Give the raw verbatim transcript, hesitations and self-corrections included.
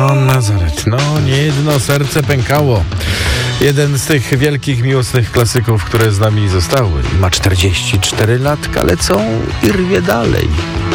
O, Nazaret, no nie jedno serce pękało. Jeden z tych wielkich, miłosnych klasyków, które z nami zostały. Ma czterdzieści cztery latka, lecą i rwie dalej.